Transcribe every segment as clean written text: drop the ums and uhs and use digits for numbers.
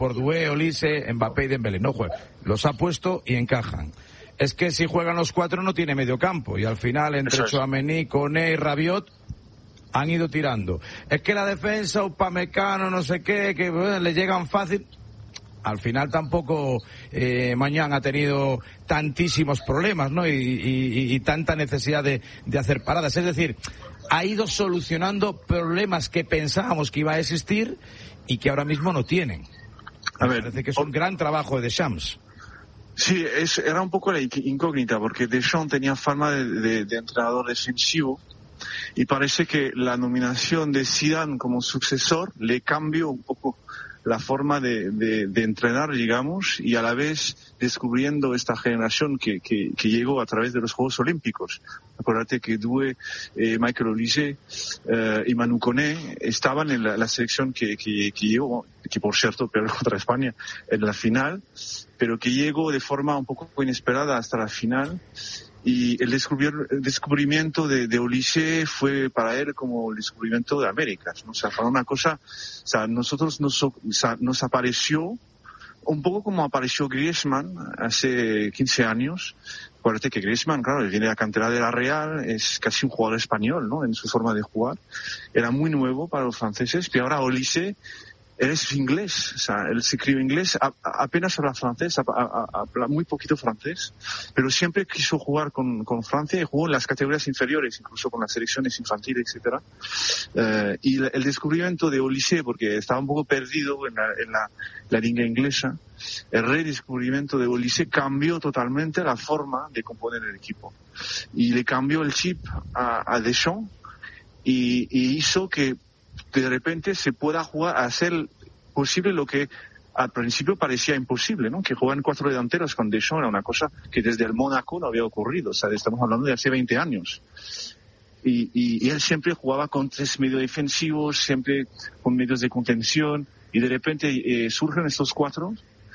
por Doué, Olise, Mbappé y Dembélé. No juegan. Los ha puesto y encajan. Es que si juegan los 4 no tiene medio campo. Y al final, entre Tchouaméni, Koné y Rabiot, han ido tirando. Es que la defensa, Upamecano, no sé qué, que le llegan fácil. Al final tampoco Mañán ha tenido tantísimos problemas, ¿no? Y tanta necesidad de hacer paradas. Es decir, ha ido solucionando problemas que pensábamos que iba a existir y que ahora mismo no tienen. Me parece que es un gran trabajo de Deschamps. Sí, era un poco la incógnita, porque Deschamps tenía fama de entrenador defensivo, y parece que la nominación de Zidane como sucesor le cambió un poco la forma de entrenar, digamos, y a la vez descubriendo esta generación que llegó a través de los Juegos Olímpicos. Acuérdate que Doué, Michael Olise y Manu Koné estaban en la selección que llegó, que por cierto perdió contra España en la final, pero que llegó de forma un poco inesperada hasta la final. Y el descubrimiento de Olise fue para él como el descubrimiento de Américas, ¿no? O sea, fue una cosa, o sea, nosotros nos apareció un poco como apareció Griezmann hace 15 años. Acuérdate que Griezmann, claro, él viene de la cantera de la Real, es casi un jugador español, ¿no? En su forma de jugar. Era muy nuevo para los franceses, y ahora Olise, él es inglés, o sea, él se escribe inglés, apenas habla francés, habla muy poquito francés, pero siempre quiso jugar con Francia y jugó en las categorías inferiores, incluso con las selecciones infantiles, etcétera. Y el descubrimiento de Olise, porque estaba un poco perdido en la liga inglesa, el redescubrimiento de Olise cambió totalmente la forma de componer el equipo. Y le cambió el chip a Deschamps y hizo que de repente se pueda jugar a hacer posible lo que al principio parecía imposible, ¿no? Que juegan 4 delanteros con Deschamps era una cosa que desde el Mónaco no había ocurrido, o sea, estamos hablando de hace 20 años. Y él siempre jugaba con 3 medios defensivos, siempre con medios de contención, y de repente surgen estos 4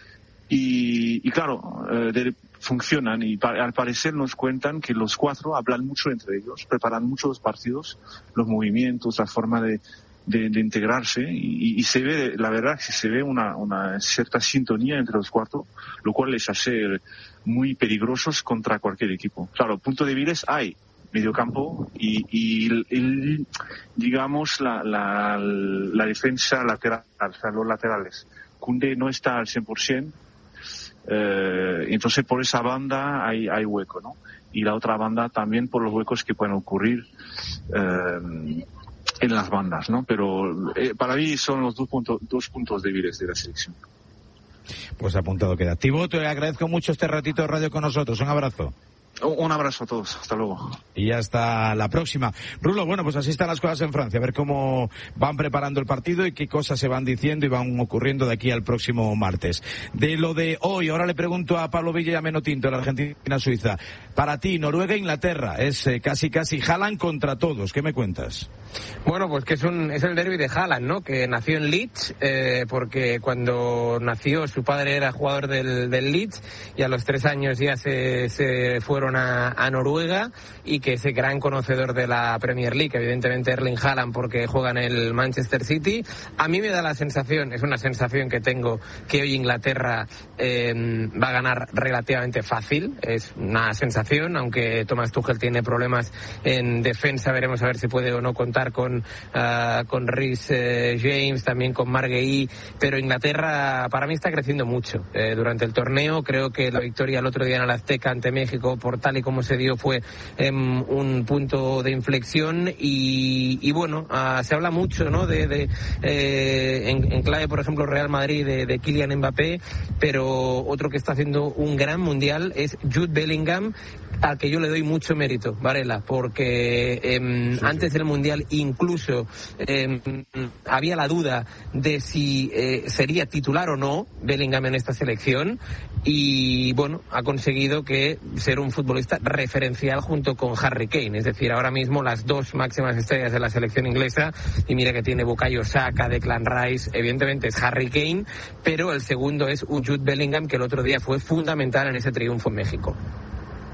y claro, funcionan, y al parecer nos cuentan que los 4 hablan mucho entre ellos, preparan mucho los partidos, los movimientos, la forma de integrarse, y se ve, la verdad que se ve una cierta sintonía entre los 4, lo cual les hace muy peligrosos contra cualquier equipo. Claro, puntos débiles hay, mediocampo y digamos la defensa lateral, o sea, los laterales. Koundé no está al 100%, entonces por esa banda hay hueco, ¿no? Y la otra banda también por los huecos que pueden ocurrir en las bandas, ¿no? Pero para mí son los dos puntos débiles de la selección. Pues apuntado queda. Thibaut, te agradezco mucho este ratito de radio con nosotros. Un abrazo. Un abrazo a todos, hasta luego. Y hasta la próxima. Rulo, bueno, pues así están las cosas en Francia, a ver cómo van preparando el partido y qué cosas se van diciendo y van ocurriendo de aquí al próximo martes. De lo de hoy, ahora le pregunto a Pablo Villa y a Meno Tinto, la Argentina-Suiza. Para ti, Noruega-Inglaterra, es casi Haaland contra todos, ¿qué me cuentas? Bueno, pues que es el derbi de Haaland, ¿no? Que nació en Leeds, porque cuando nació su padre era jugador del Leeds, y a los 3 años ya se fueron a Noruega, y que es gran conocedor de la Premier League, evidentemente Erling Haaland, porque juega en el Manchester City. A mí me da la sensación, es una sensación que tengo, que hoy Inglaterra va a ganar relativamente fácil, es una sensación, aunque Thomas Tuchel tiene problemas en defensa, veremos a ver si puede o no contar con Reece James, también con Marc Guéhi, pero Inglaterra para mí está creciendo mucho durante el torneo. Creo que la victoria el otro día en el Azteca ante México, por tal y como se dio, fue un punto de inflexión, y bueno, se habla mucho, ¿no? En clave, por ejemplo, Real Madrid, de Kylian Mbappé, pero otro que está haciendo un gran mundial es Jude Bellingham, al que yo le doy mucho mérito, Varela, porque antes del mundial incluso había la duda de si sería titular o no Bellingham en esta selección, y bueno, ha conseguido ser un futbolista referencial junto con Harry Kane, es decir, ahora mismo las 2 máximas estrellas de la selección inglesa, y mira que tiene Bukayo Saka, Declan Rice, evidentemente es Harry Kane, pero el segundo es Jude Bellingham, que el otro día fue fundamental en ese triunfo en México.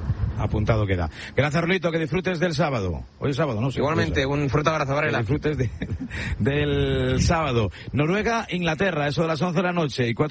apuntado queda. Gracias, Rolito, que disfrutes del sábado. Hoy es sábado, ¿no? Sí, igualmente, un fuerte abrazo, Varela. Que disfrutes del sábado. Noruega, Inglaterra, eso de las 11 de la noche y 4